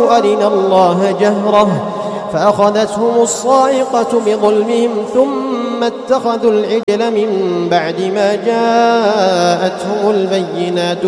وقالوا أرنا الله جهرة فأخذتهم الصاعقة بظلمهم ثم اتخذوا العجل من بعد ما جاءتهم البينات